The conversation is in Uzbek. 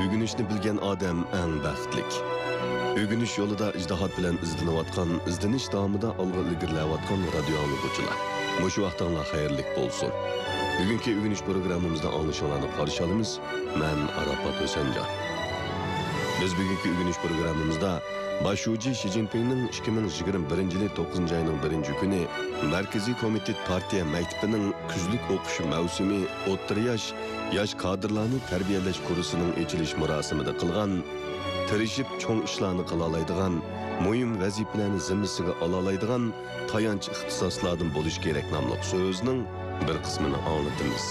Ögünüşni bilgen adam eng baxtlik. Ögünüş yolida ijtihad bilan izlanayotgan, izlanish davomida olg'a ilgarilayotgan radio anglaguvchilar. Mushu vaqtinglar xayrlik bo'lsin. Bugungi ögünüş programmamizda anglashinglarni qarshi olamiz. Men Arafat O'sanjon. Biz bugungi ögünüş programmamizda Başuji Xi Jinpingning 2021-yil 9-oyning 1-kuni Markaziy komitet partiya maktabining kuzlik o'qish mavsumi o'rta yosh kadrlarni tarbiyalash kursining ochilish marosimida qilgan, tirishib cho'ng ishlarni qila oladigan, muhim vazifalarni zimmasiga ola oladigan tayanch ixtisoslardan bo'lish kerak nomli so'zning bir qismini anglatamiz.